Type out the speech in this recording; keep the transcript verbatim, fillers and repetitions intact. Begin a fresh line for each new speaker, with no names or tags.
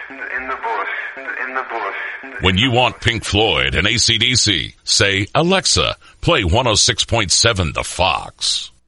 in the bush, in the bush.
When you want Pink Floyd and A C D C, say, Alexa, play one oh six point seven The Fox.